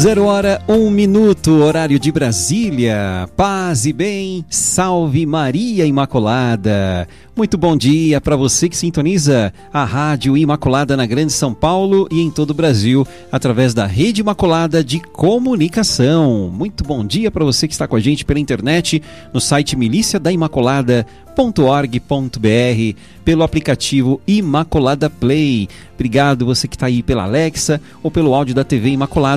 0h01, horário de Brasília. Paz e bem, salve Maria Imaculada. Muito bom dia para você que sintoniza a Rádio Imaculada na Grande São Paulo e em todo o Brasil, através da Rede Imaculada de Comunicação. Muito bom dia para você que está com a gente pela internet, no site miliciadaimaculada.org.br, pelo aplicativo Imaculada Play. Obrigado você que está aí pela Alexa ou pelo áudio da TV Imaculada.